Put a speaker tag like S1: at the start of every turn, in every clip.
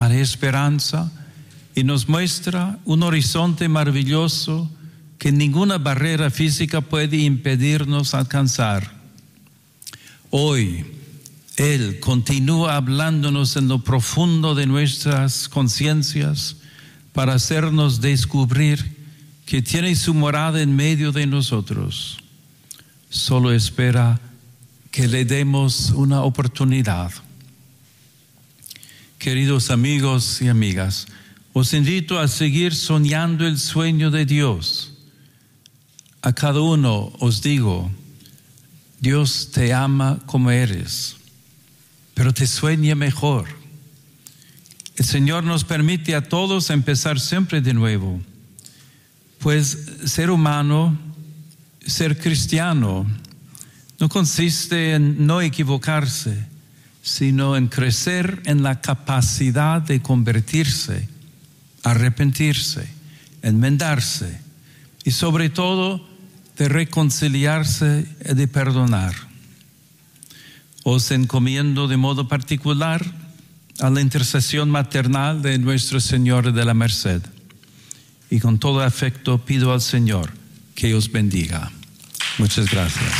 S1: da esperanza y nos muestra un horizonte maravilloso que ninguna barrera física puede impedirnos alcanzar. Hoy, Él continúa hablándonos en lo profundo de nuestras conciencias para hacernos descubrir que tiene su morada en medio de nosotros. Solo espera que le demos una oportunidad. Queridos amigos y amigas, os invito a seguir soñando el sueño de Dios. A cada uno os digo, Dios te ama como eres, pero te sueña mejor. El Señor nos permite a todos empezar siempre de nuevo, pues ser humano, ser cristiano, no consiste en no equivocarse, sino en crecer en la capacidad de convertirse, arrepentirse, enmendarse y sobre todo de reconciliarse y de perdonar. Os encomiendo de modo particular a la intercesión maternal de Nuestro Señor de la Merced y con todo afecto pido al Señor que os bendiga. Muchas gracias.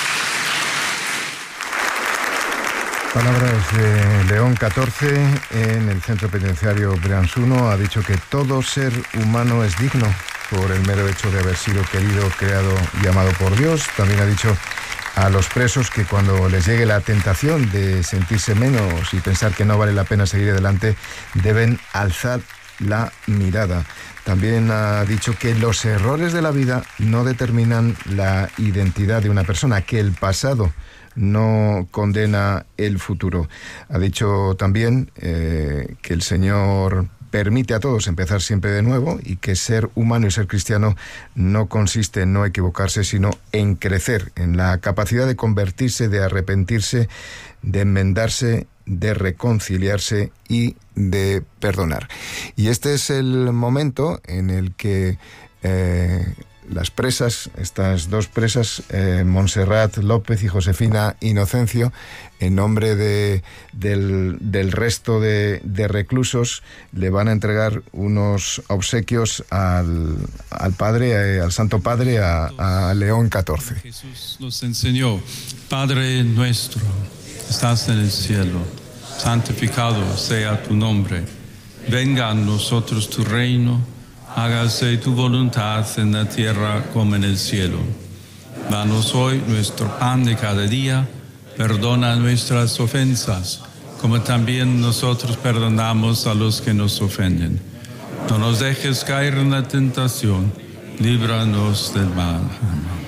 S2: Palabras de León XIV en el centro penitenciario Briançuno. Ha dicho que todo ser humano es digno por el mero hecho de haber sido querido, creado y amado por Dios. También ha dicho a los presos que cuando les llegue la tentación de sentirse menos y pensar que no vale la pena seguir adelante, deben alzar la mirada. También ha dicho que los errores de la vida no determinan la identidad de una persona, que el pasado no condena el futuro. Ha dicho también que el Señor permite a todos empezar siempre de nuevo y que ser humano y ser cristiano no consiste en no equivocarse, sino en crecer, en la capacidad de convertirse, de arrepentirse, de enmendarse, de reconciliarse y de perdonar. Y este es el momento en el que las presas, estas dos presas, Montserrat López y Josefina Inocencio, en nombre del resto de reclusos, le van a entregar unos obsequios al Padre, al Santo Padre, a León XIV.
S1: Jesús nos enseñó: Padre nuestro, estás en el cielo, santificado sea tu nombre. Venga a nosotros tu reino, hágase tu voluntad en la tierra como en el cielo. Danos hoy nuestro pan de cada día, perdona nuestras ofensas, como también nosotros perdonamos a los que nos ofenden. No nos dejes caer en la tentación, líbranos del mal. Amén.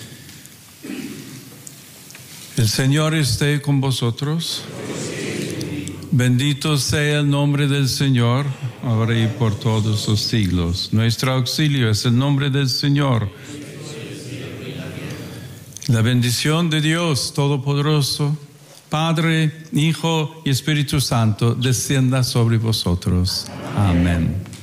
S1: El Señor esté con vosotros. Bendito sea el nombre del Señor, ahora y por todos los siglos. Nuestro auxilio es el nombre del Señor. La bendición de Dios Todopoderoso, Padre, Hijo y Espíritu Santo, descienda sobre vosotros. Amén.